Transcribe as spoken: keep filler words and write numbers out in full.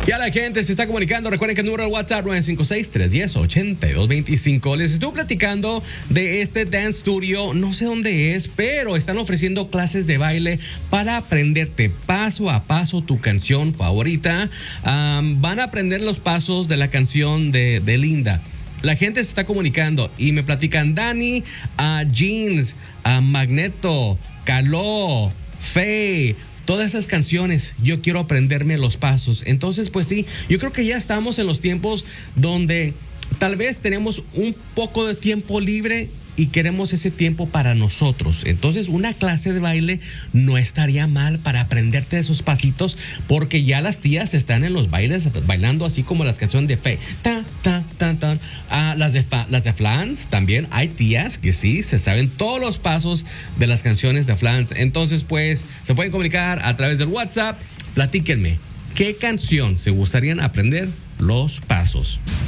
Ya la gente se está comunicando. Recuerden que el número de WhatsApp nueve cinco seis, tres uno cero, ocho dos dos cinco. Les estuve platicando de este Dance Studio. No sé dónde es, pero están ofreciendo clases de baile para aprenderte paso a paso tu canción favorita. Um, van a aprender los pasos de la canción de, de Linda. La gente se está comunicando y me platican Dani, uh, Jeans, uh, Magneto, Caló, Faye. Todas esas canciones, yo quiero aprenderme los pasos. Entonces, pues sí, yo creo que ya estamos en los tiempos donde tal vez tenemos un poco de tiempo libre y queremos ese tiempo para nosotros. Entonces, una clase de baile no estaría mal para aprenderte esos pasitos, porque ya las tías están en los bailes bailando así como las canciones de Fe. Ta, ta, ta, ta. Ah, las de fa, las de Flans también. Hay tías que sí se saben todos los pasos de las canciones de Flans. Entonces, pues, se pueden comunicar a través del WhatsApp. Platíquenme, ¿qué canción se gustarían aprender los pasos?